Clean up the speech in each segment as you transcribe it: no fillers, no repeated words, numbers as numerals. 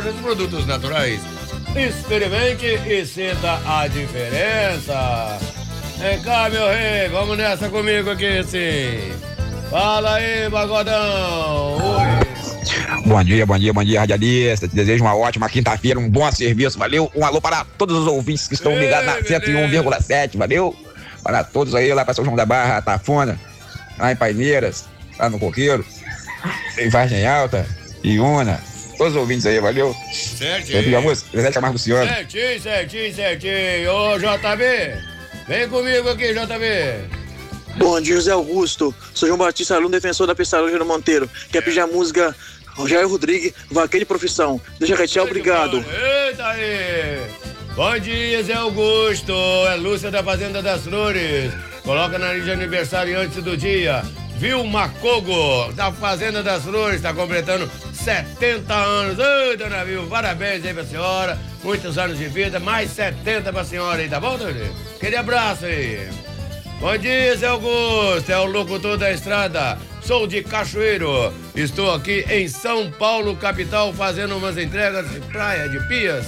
lojas de produtos naturais. Experimente e sinta a diferença. Vem cá, meu rei, vamos nessa comigo aqui, sim. Fala aí, Pagodão. Oi. Bom dia, radialista. Te desejo uma ótima quinta-feira, um bom serviço, valeu? Um alô para todos os ouvintes que estão ligados na 101,7, valeu? Para todos aí, lá para São João da Barra, Tafona, lá em Paineiras, lá no Coqueiro, em Vargem Alta, Iuna, todos os ouvintes aí, valeu? Certinho. Zé de Camargo Luciano. Certinho. Ô, JB, vem comigo aqui, JB. Bom dia, José Augusto. Sou João Batista, aluno defensor da Pestalozia no Monteiro. Quer pedir a música Jair Rodrigues, Vaqueiro de Profissão. Deixa retear, obrigado. Eita aí. Bom dia, Zé Augusto. É Lúcia da Fazenda das Flores. Coloca na lista de aniversário antes do dia. Vilma Cogo, da Fazenda das Flores, está completando 70 anos. Oi, dona Vilma, parabéns aí pra senhora. Muitos anos de vida, mais 70 pra senhora aí, tá bom, dona? Aquele abraço aí. Bom dia, Zé Augusto, é o locutor da estrada. Sou de Cachoeiro. Estou aqui em São Paulo, capital, fazendo umas entregas de praia, de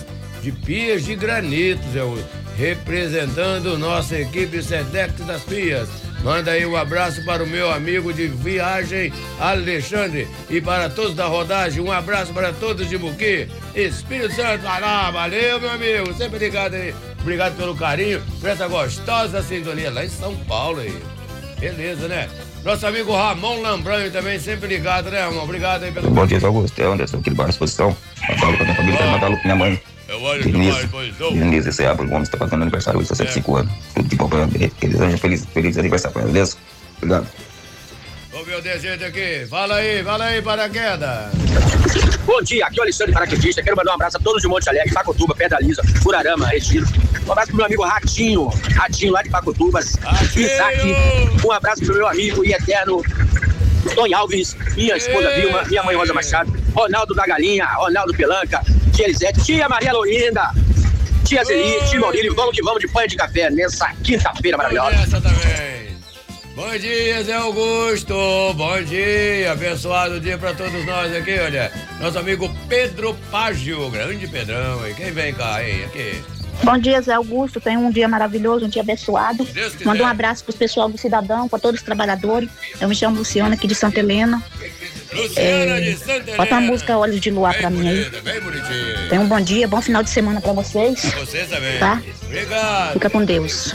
pias de granito, Zé Augusto. Representando nossa equipe Sedex das Pias. Manda aí um abraço para o meu amigo de viagem, Alexandre. E para todos da rodagem, um abraço para todos de Buqui. Espírito Santo, valeu, meu amigo. Sempre ligado aí. Obrigado pelo carinho, por essa gostosa sintonia lá em São Paulo aí. Beleza, né? Nosso amigo Ramon Lambranho também, sempre ligado, né, Ramon? Obrigado aí pelo... Bom dia, Augusto. É Anderson, aqui de Barra Exposição. Natal com a minha família, Natal com minha mãe. Eu olho que mais exposição. Denise, esse Abel Gomes está fazendo aniversário hoje, 65 anos. Tudo de bom pra ele. Feliz aniversário pra ele, beleza? Obrigado. Vamos ver o desejo aqui. Fala aí, paraquedas. Bom dia, aqui é o Alexandre Paraquedista. Quero mandar um abraço a todos de Monte Alegre, Pacotuba, Pedra Lisa, Furarama, Retiro. Um abraço pro meu amigo Ratinho lá de Pacotuba, Isaac. Um abraço pro meu amigo e eterno Tony Alves, minha esposa Vilma, minha mãe Rosa Machado, Ronaldo da Galinha, Ronaldo Pelanca, tia Elisete, tia Maria Lourinda, tia Zeli, tia Maurílio. Vamos que vamos de pão de café nessa quinta-feira maravilhosa. Essa também. Bom dia, Zé Augusto. Bom dia, abençoado dia pra todos nós aqui, olha. Nosso amigo Pedro Págio, grande Pedrão aí. Quem vem cá, hein? Aqui. Bom dia, Zé Augusto. Tenha um dia maravilhoso, um dia abençoado. Manda um abraço pro pessoal do Cidadão, para todos os trabalhadores. Eu me chamo Luciana, aqui de Santa Helena. Luciana de Santa Helena. Bota uma música Olhos de Luar pra mim aí. Bem bonitinho. Tenha um bom dia, bom final de semana pra vocês. Pra vocês também. Tá? Obrigado. Fica com Deus.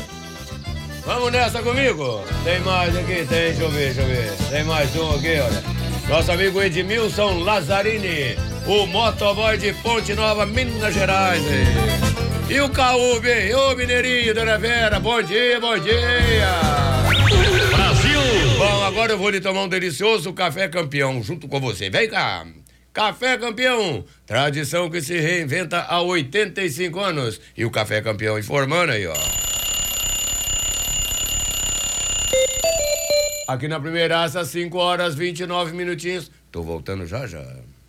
Vamos nessa comigo? Tem mais aqui, deixa eu ver. Tem mais um aqui, olha. Nosso amigo Edmilson Lazzarini, o motoboy de Ponte Nova, Minas Gerais. E o Caúbe, hein? Ô Mineirinho, dona Vera, bom dia. Brasil! Bom, agora eu vou lhe tomar um delicioso café campeão junto com você. Vem cá. Café Campeão, tradição que se reinventa há 85 anos. E o Café Campeão informando aí, ó. Aqui na Primeiraça, 5 horas 29 minutinhos. Tô voltando já.